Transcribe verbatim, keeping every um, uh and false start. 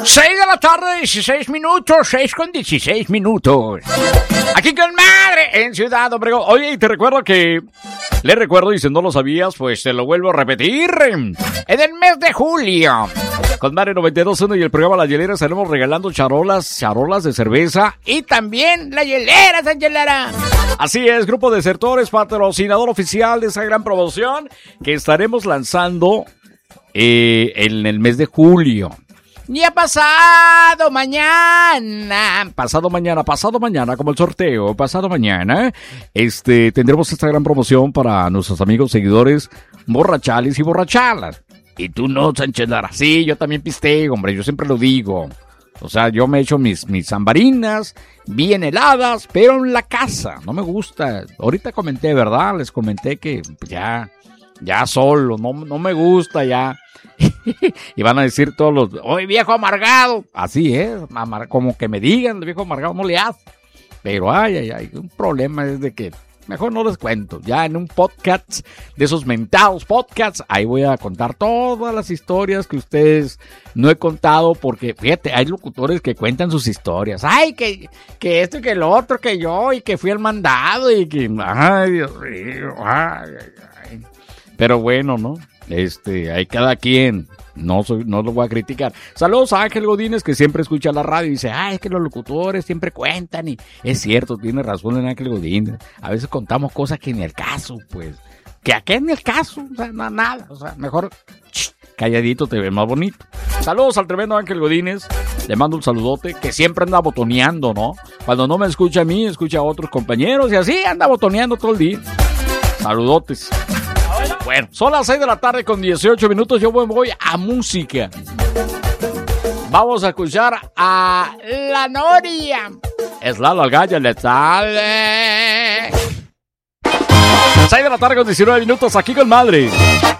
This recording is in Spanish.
seis de la tarde, dieciséis minutos, seis con dieciséis minutos. Aquí con madre en Ciudad Obregón. Oye, y te recuerdo que... Le recuerdo, y si no lo sabías, pues te lo vuelvo a repetir. En el mes de julio, con Madre noventa y dos punto uno y el programa La Hielera estaremos regalando charolas, charolas de cerveza y también La Hielera, San Hielera. Así es, Grupo Desertores, patrocinador oficial de esa gran promoción que estaremos lanzando eh, en el mes de julio. Ya pasado mañana, pasado mañana, pasado mañana, como el sorteo, pasado mañana, este, tendremos esta gran promoción para nuestros amigos seguidores borrachales y borrachalas. Y tú no, Sánchez Lara. Sí, yo también pisteo, hombre, yo siempre lo digo. O sea, yo me echo mis, mis zambarinas bien heladas, pero en la casa, no me gusta. Ahorita comenté, ¿verdad? Les comenté que ya, ya solo, no, no me gusta ya. Y van a decir todos los, oye, viejo amargado. Así es, amar- como que me digan, el viejo amargado no le hace. Pero ay, ay, ay, un problema es de que mejor no les cuento. Ya en un podcast de esos mentados podcasts, ahí voy a contar todas las historias que ustedes no he contado. Porque fíjate, hay locutores que cuentan sus historias. Ay, que, que esto y que lo otro, que yo, y que fui al mandado, y que, ay, Dios mío, ay, ay, ay. Pero bueno, ¿no? Este, hay cada quien, no soy, no lo voy a criticar. Saludos a Ángel Godínez, que siempre escucha la radio y dice, ay, es que los locutores siempre cuentan, y es cierto, tiene razón en Ángel Godínez. A veces contamos cosas que ni el caso, pues, que aquí ni el caso, o sea, no, nada, o sea, mejor ch, calladito te ve más bonito. Saludos al tremendo Ángel Godínez, le mando un saludote, que siempre anda botoneando, ¿no? Cuando no me escucha a mí, escucha a otros compañeros, y así anda botoneando todo el día. Saludotes. Bueno, son las seis de la tarde con dieciocho minutos, yo voy a música. Vamos a escuchar a La Noria. Es la Gallo Letal. seis de la tarde con diecinueve minutos, aquí con madre.